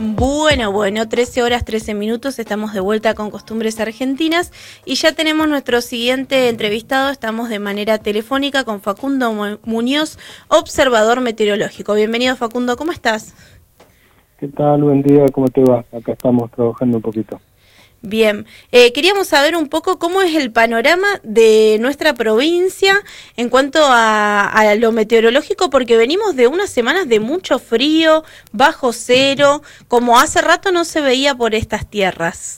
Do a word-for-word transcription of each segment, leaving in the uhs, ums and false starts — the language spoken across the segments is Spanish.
Bueno, bueno, trece horas, trece minutos, estamos de vuelta con Costumbres Argentinas y ya tenemos nuestro siguiente entrevistado, estamos de manera telefónica con Facundo Muñoz, observador meteorológico. Bienvenido, Facundo, ¿cómo estás? ¿Qué tal? Buen día, ¿cómo te va? Acá estamos trabajando un poquito. Bien, eh, queríamos saber un poco cómo es el panorama de nuestra provincia en cuanto a, a lo meteorológico, porque venimos de unas semanas de mucho frío, bajo cero, como hace rato no se veía por estas tierras.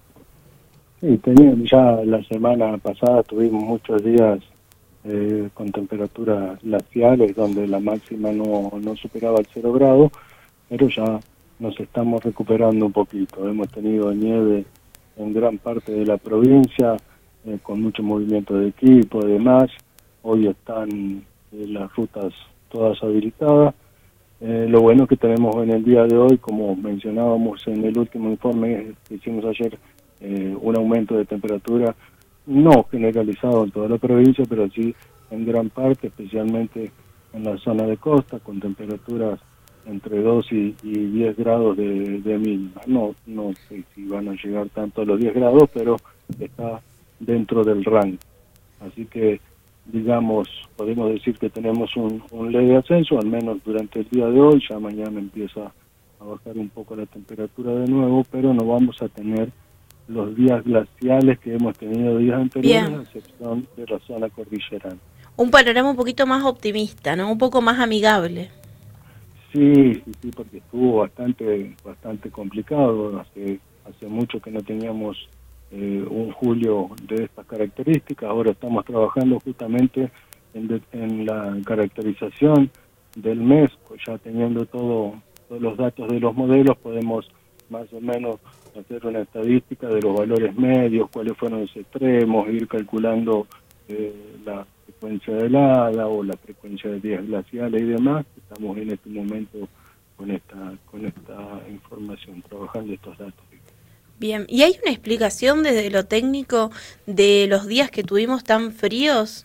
Sí, teníamos ya la semana pasada, tuvimos muchos días eh, con temperaturas glaciales, donde la máxima no, no superaba el cero grado, pero ya nos estamos recuperando un poquito. Hemos tenido nieve en gran parte de la provincia, eh, con mucho movimiento de equipo y demás. Hoy están eh, las rutas todas habilitadas. Eh, lo bueno que tenemos en el día de hoy, como mencionábamos en el último informe que hicimos ayer, eh, un aumento de temperatura no generalizado en toda la provincia, pero sí en gran parte, especialmente en la zona de costa, con temperaturas entre dos y, y diez grados de, de mínima. No, no sé si van a llegar tanto a los diez grados, pero está dentro del rango. Así que, digamos, podemos decir que tenemos un, un leve ascenso, al menos durante el día de hoy. Ya mañana empieza a bajar un poco la temperatura de nuevo, pero no vamos a tener los días glaciales que hemos tenido días anteriores, Bien. a excepción de la zona cordillerana. Un panorama un poquito más optimista, ¿no? Un poco más amigable. Sí, sí, sí, porque estuvo bastante bastante complicado. Hace hace mucho que no teníamos eh, un julio de estas características. Ahora estamos trabajando justamente en, de, en la caracterización del mes, pues ya teniendo todo, todos los datos de los modelos, podemos más o menos hacer una estadística de los valores medios, cuáles fueron los extremos, ir calculando eh, la frecuencia de helada o la frecuencia de días glaciales y demás. Estamos en este momento con esta con esta información, trabajando estos datos. Bien, ¿y hay una explicación desde lo técnico de los días que tuvimos tan fríos?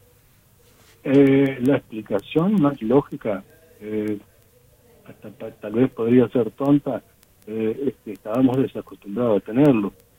Eh, la explicación más lógica, eh, hasta tal vez podría ser tonta, eh, es que estábamos desacostumbrados a tenerlo.